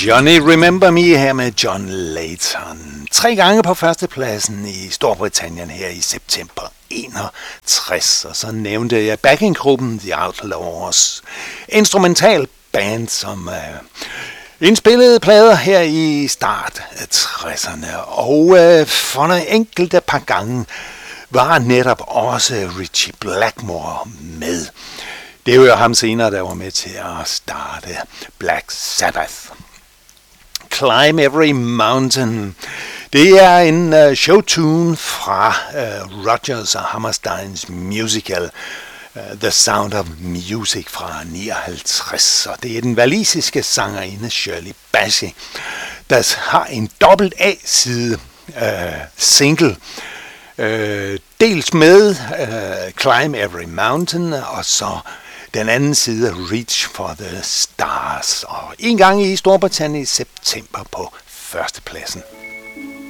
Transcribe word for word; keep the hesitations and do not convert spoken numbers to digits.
Johnny Remember Me her med John Leyton. Tre gange på førstepladsen i Storbritannien her i september enogtres. Og så nævnte jeg backinggruppen The Outlaws. Instrumental band, som uh, indspillede plader her i start af tresserne. Og uh, for en enkelte par gange var netop også Ritchie Blackmore med. Det var jo ham senere, der var med til at starte Black Sabbath. Climb Every Mountain. Det er en uh, showtune fra uh, Rodgers og Hammersteins musical uh, The Sound of Music fra nioghalvtreds. Og det er den walisiske sangerinde Shirley Bassey, der har en dobbelt A-side uh, single. Uh, dels med uh, Climb Every Mountain, og så den anden side Reach for the Stars. Og en gang i Storbritannien i september på førstepladsen.